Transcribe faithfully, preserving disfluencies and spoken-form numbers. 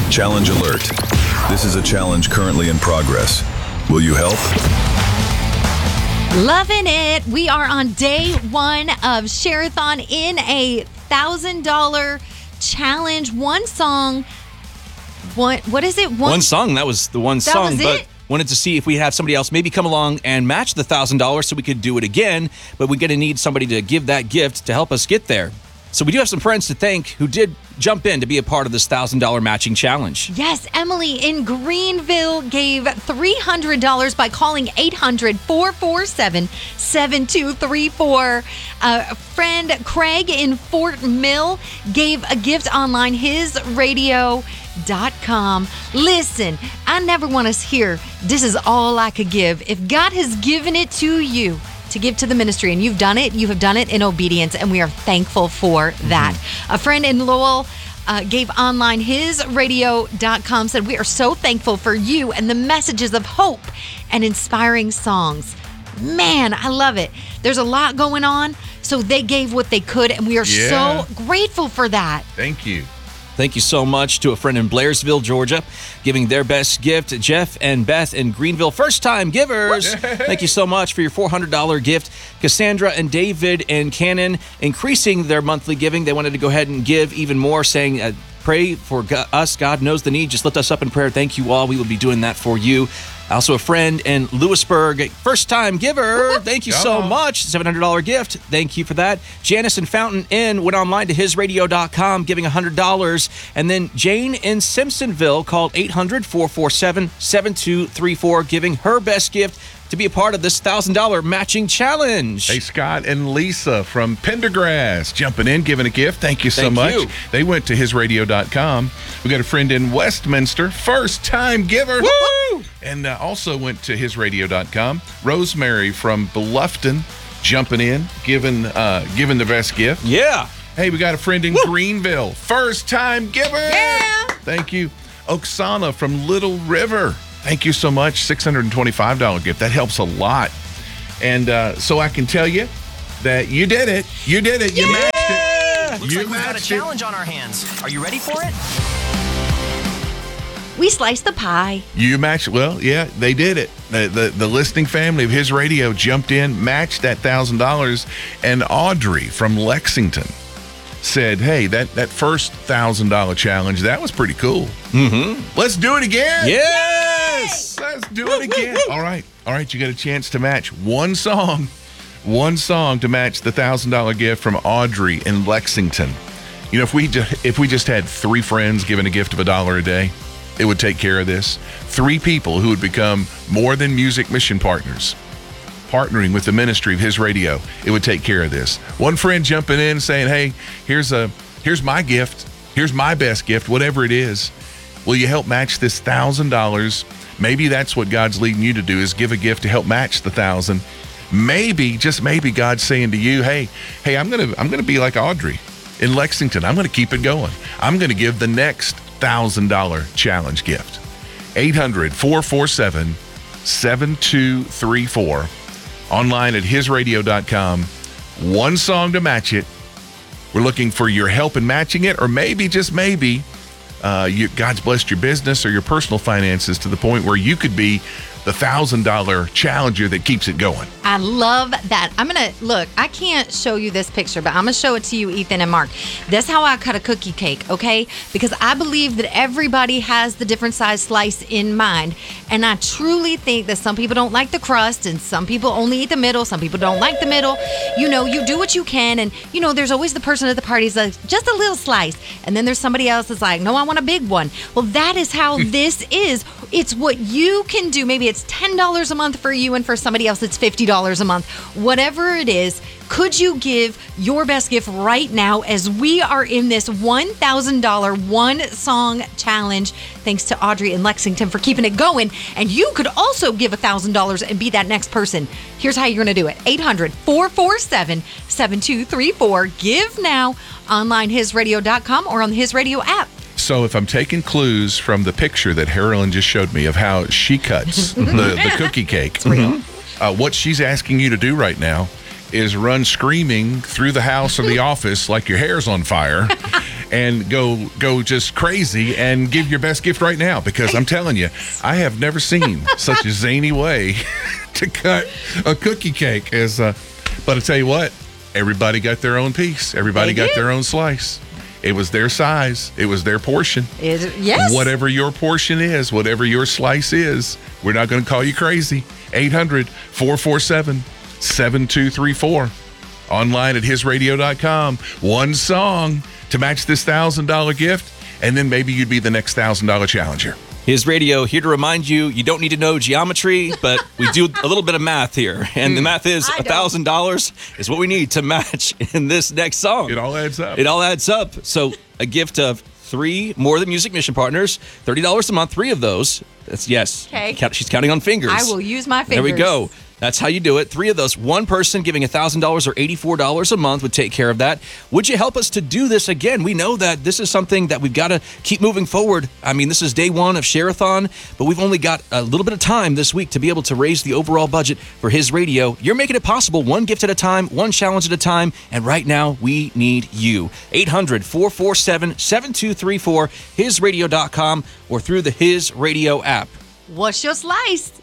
Challenge alert. This is a challenge currently in progress. Will you help? Loving it. We are on day one of Share-a-thon in a one thousand dollars challenge. One song. What, what is it? One, one song. That was the one that song. Was but it? Wanted to see if we have somebody else maybe come along and match the one thousand dollars so we could do it again. But we're going to need somebody to give that gift to help us get there. So we do have some friends to thank who did jump in to be a part of this one thousand dollars matching challenge. Yes, Emily in Greenville gave three hundred dollars by calling eight hundred, four four seven, seven two three four. A friend Craig in Fort Mill gave a gift online, his radio dot com. Listen, I never want to hear this is all I could give. If God has given it to you to give to the ministry, and you've done it, you have done it in obedience, and we are thankful for that. Mm-hmm. A friend in Lowell uh, gave online, his radio dot com, said, we are so thankful for you and the messages of hope and inspiring songs. Man, I love it. There's a lot going on, so they gave what they could, and we are yeah. so grateful for that. Thank you. Thank you so much to a friend in Blairsville, Georgia, giving their best gift. Jeff and Beth in Greenville, first-time givers. Thank you so much for your four hundred dollars gift. Cassandra and David in Cannon, increasing their monthly giving. They wanted to go ahead and give even more, saying, uh, pray for God, us. God knows the need. Just lift us up in prayer. Thank you all. We will be doing that for you. Also, a friend in Lewisburg, first-time giver. Thank you so much. seven hundred dollars gift. Thank you for that. Janice in Fountain Inn went online to his radio dot com, giving one hundred dollars. And then Jane in Simpsonville called eight hundred, four four seven, seven two three four, giving her best gift to be a part of this one thousand dollars matching challenge. Hey, Scott and Lisa from Pendergrass jumping in, giving a gift. Thank you so Thank much. you. They went to his radio dot com. We got a friend in Westminster, first-time giver. Woo! And uh, also went to his radio dot com. Rosemary from Bluffton jumping in, giving uh, giving the best gift. Yeah. Hey, we got a friend in Woo! Greenville, first-time giver. Yeah. Thank you. Oksana from Little River. Thank you so much. six hundred twenty-five dollars gift. That helps a lot. And uh, so I can tell you that you did it. You did it. You Yeah! matched it. Looks you like we've got a matched challenge on our hands. Are you ready for it? We sliced the pie. You matched. Well, yeah, they did it. The, the, the listening family of his radio jumped in, matched that one thousand dollars. And Audrey from Lexington said, hey, that, that first one thousand dollars challenge, that was pretty cool. Mm-hmm. Let's do it again. Yes. Let's do it again. All right. All right. You got a chance to match one song. One song to match the one thousand dollars gift from Audrey in Lexington. You know, if we just, if we just had three friends giving a gift of a dollar a day, it would take care of this. Three people who would become more than music mission partners, partnering with the ministry of his radio. It would take care of this. One friend jumping in saying, hey, here's a here's my gift. Here's my best gift, whatever it is. Will you help match this one thousand dollars? Maybe that's what God's leading you to do, is give a gift to help match the one thousand dollars. Maybe, just maybe, God's saying to you, hey, hey, I'm going to I'm going to be like Audrey in Lexington. I'm going to keep it going. I'm going to give the next one thousand dollars challenge gift. eight hundred, four four seven, seven two three four. Online at his radio dot com. One song to match it. We're looking for your help in matching it, or maybe, just maybe, uh, you, God's blessed your business or your personal finances to the point where you could be the one thousand dollars challenger that keeps it going. I love that. I'm going to, look, I can't show you this picture, but I'm going to show it to you, Ethan and Mark. That's how I cut a cookie cake, okay? Because I believe that everybody has the different size slice in mind. And I truly think that some people don't like the crust, and some people only eat the middle. Some people don't like the middle. You know, you do what you can. And, you know, there's always the person at the party that's like, just a little slice. And then there's somebody else that's like, no, I want a big one. Well, that is how this is. It's what you can do. Maybe it's ten dollars a month for you, and for somebody else it's fifty dollars a month. Whatever it is, could you give your best gift right now as we are in this one thousand dollars one song challenge? Thanks to Audrey in Lexington for keeping it going. And you could also give one thousand dollars and be that next person. Here's how you're going to do it. eight hundred, four four seven, seven two three four. Give now. Online his radio dot com or on the His Radio app. So if I'm taking clues from the picture that Harlan just showed me of how she cuts the, the cookie cake, uh, what she's asking you to do right now is run screaming through the house or the office like your hair's on fire and go go just crazy and give your best gift right now, because I'm telling you, I have never seen such a zany way to cut a cookie cake as uh but I tell you what, everybody got their own piece. Everybody They got did. their own slice. It was their size. It was their portion. Is, yes. Whatever your portion is, whatever your slice is, we're not going to call you crazy. eight hundred, four four seven, seven two three four. Online at his radio dot com. One song to match this one thousand dollars gift, and then maybe you'd be the next one thousand dollars challenger. His Radio here to remind you, you don't need to know geometry, but we do a little bit of math here. And the math is I one thousand dollars is what we need to match in this next song. It all adds up. It all adds up. So a gift of three More Than Music Mission partners, thirty dollars a month, three of those. That's yes. Okay. Count- She's counting on fingers. I will use my There we fingers. go. That's how you do it. Three of those. One person giving one thousand dollars or eighty-four dollars a month would take care of that. Would you help us to do this again? We know that this is something that we've got to keep moving forward. I mean, this is day one of Share-a-thon, but we've only got a little bit of time this week to be able to raise the overall budget for His Radio. You're making it possible, one gift at a time, one challenge at a time, and right now we need you. eight hundred, four four seven, seven two three four, his radio dot com, or through the His Radio app. What's your slice?